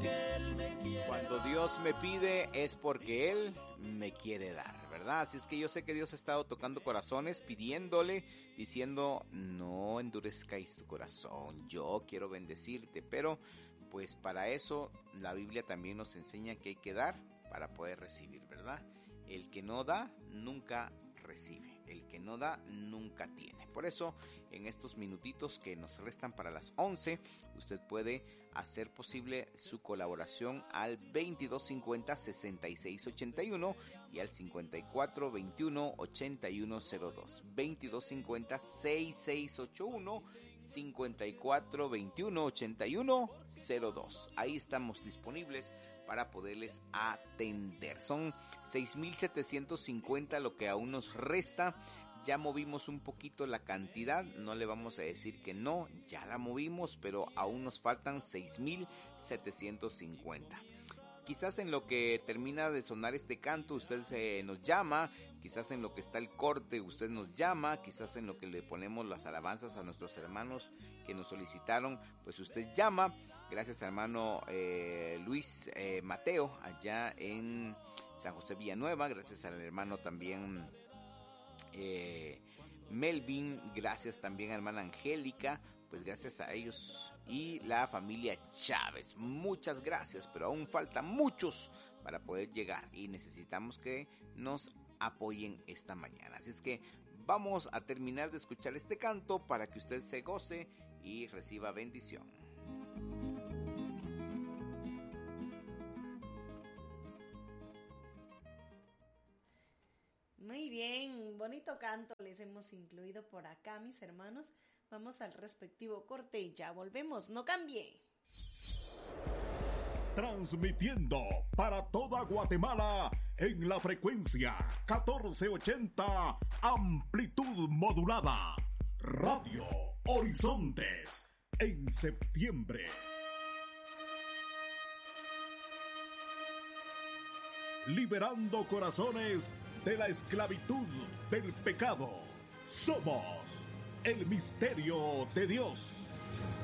Cuando Dios me pide es porque Él me quiere dar, ¿verdad? Así es que yo sé que Dios ha estado tocando corazones, pidiéndole, diciendo, no endurezcáis tu corazón, yo quiero bendecirte, pero pues para eso la Biblia también nos enseña que hay que dar para poder recibir, ¿verdad? El que no da, nunca recibe. El que no da, nunca tiene. Por eso, en estos minutitos que nos restan para las 11, usted puede hacer posible su colaboración al 2250-6681 y al 5421-8102. 2250-6681, 5421-8102. Ahí estamos disponibles para poderles atender. Son 6,750 lo que aún nos resta. Ya movimos un poquito la cantidad, no le vamos a decir que no, ya la movimos, pero aún nos faltan 6,750. Quizás en lo que termina de sonar este canto usted nos llama, quizás en lo que está el corte usted nos llama, quizás en lo que le ponemos las alabanzas a nuestros hermanos que nos solicitaron, pues usted llama. Gracias hermano Luis Mateo allá en San José Villanueva, gracias al hermano también Melvin, gracias también a hermana Angélica, pues gracias a ellos y la familia Chávez, muchas gracias, pero aún faltan muchos para poder llegar y necesitamos que nos apoyen esta mañana, así es que vamos a terminar de escuchar este canto para que usted se goce y reciba bendición. Muy bien, bonito canto les hemos incluido por acá, mis hermanos. Vamos al respectivo corte y ya volvemos, no cambie. Transmitiendo para toda Guatemala en la frecuencia 1480 amplitud modulada. Radio Horizontes en septiembre. Liberando corazones de la esclavitud del pecado. Somos el misterio de Dios.